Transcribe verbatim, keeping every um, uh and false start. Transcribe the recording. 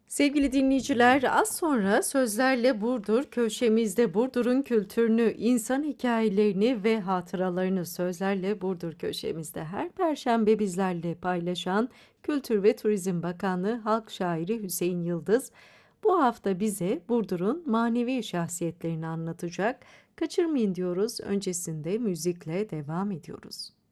Sevgili dinleyiciler, az sonra Sözlerle Burdur köşemizde Burdur'un kültürünü, insan hikayelerini ve hatıralarını Sözlerle Burdur köşemizde her perşembe bizlerle paylaşan Kültür ve Turizm Bakanlığı Halk Şairi Hüseyin Yıldız, bu hafta bize Burdur'un manevi şahsiyetlerini anlatacak. Kaçırmayın diyoruz, öncesinde müzikle devam ediyoruz.